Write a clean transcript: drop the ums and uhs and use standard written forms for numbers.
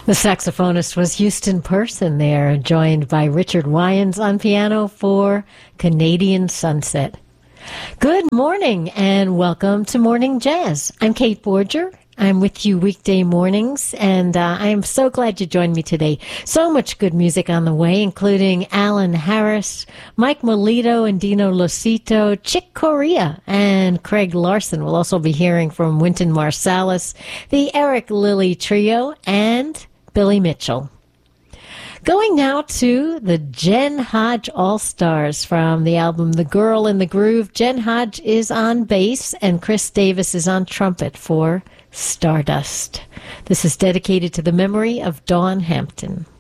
The saxophonist was Houston Person there, joined by Richard Wyans on piano for Canadian Sunset. Good morning and welcome to Morning Jazz. I'm Kate Borger. I'm with you weekday mornings, and I am so glad you joined me today. So much good music on the way, including Alan Harris, Mike Molito and Dino Losito, Chick Corea, and Craig Larson. We'll also be hearing from Wynton Marsalis, the Eric Lilly Trio, and Billy Mitchell. Going now to the Jen Hodge All-Stars from the album The Girl in the Groove. Jen Hodge is on bass and Chris Davis is on trumpet for Stardust. This is dedicated to the memory of Dawn Hampton.